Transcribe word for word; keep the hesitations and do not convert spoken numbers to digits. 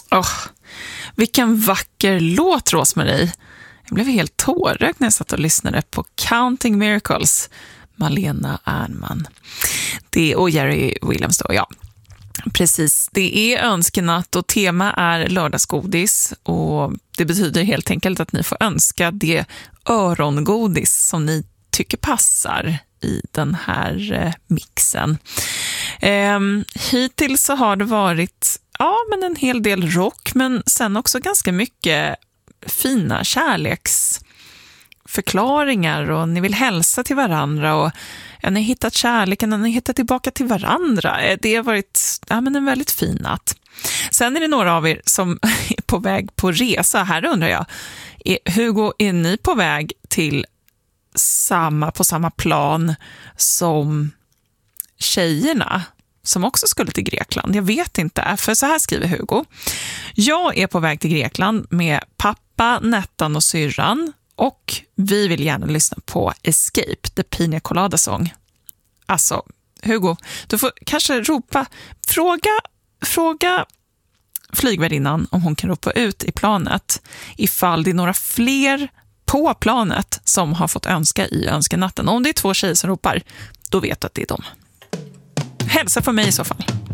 Oh, vilken vacker låt, Rosmarie. Jag blev helt tårögd när jag satt och lyssnade på Counting Miracles, Malena Ernman. Det och Jerry Williams då, ja. Precis, det är önskenatt och tema är lördagsgodis, och det betyder helt enkelt att ni får önska det örongodis som ni tycker passar i den här mixen. Ehm, hittills så har det varit ja, men en hel del rock, men sen också ganska mycket fina kärleksförklaringar, och ni vill hälsa till varandra, och ja, ni har hittat kärleken och ni har hittat tillbaka till varandra. Det har varit ja, men en väldigt fin natt. Sen är det några av er som är på väg på resa. Här undrar jag, är, Hugo, är ni på väg till samma, på samma plan som tjejerna som också skulle till Grekland? Jag vet inte, för så här skriver Hugo. Jag är på väg till Grekland med pappa, Nettan och syrran, och vi vill gärna lyssna på Escape, The Pina Colada Song. Alltså, Hugo, du får kanske ropa, fråga, fråga flygvärdinnan om hon kan ropa ut i planet ifall det är några fler på planet som har fått önska i önskenatten. Om det är två tjejer som ropar, då vet du att det är dem. Hälsa för mig i så fall.